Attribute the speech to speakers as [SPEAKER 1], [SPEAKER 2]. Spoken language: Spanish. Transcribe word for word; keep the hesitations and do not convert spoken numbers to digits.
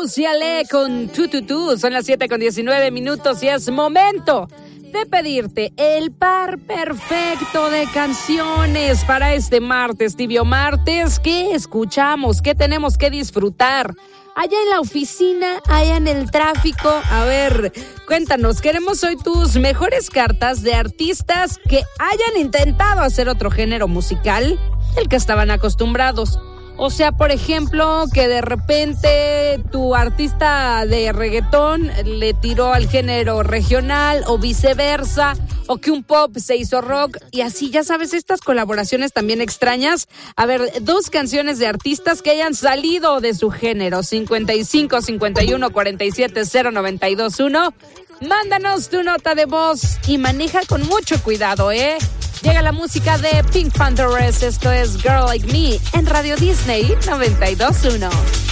[SPEAKER 1] Lucy Ale con Tu Tu Tu. Son las siete con diecinueve minutos y es momento de pedirte el par perfecto de canciones para este martes, tibio martes. ¿Qué escuchamos? ¿Qué tenemos que disfrutar? Allá en la oficina, allá en el tráfico. A ver, cuéntanos, queremos hoy tus mejores cartas de artistas que hayan intentado hacer otro género musical del que estaban acostumbrados. O sea, por ejemplo, que de repente tu artista de reggaetón le tiró al género regional o viceversa, o que un pop se hizo rock y así, ya sabes, estas colaboraciones también extrañas. A ver, dos canciones de artistas que hayan salido de su género. cincuenta y cinco, cincuenta y uno, cuarenta y siete, cero noventa y dos uno. Mándanos tu nota de voz y maneja con mucho cuidado, ¿eh? Llega la música de Pink Panthers. Esto es Girl Like Me en Radio Disney noventa y dos punto uno.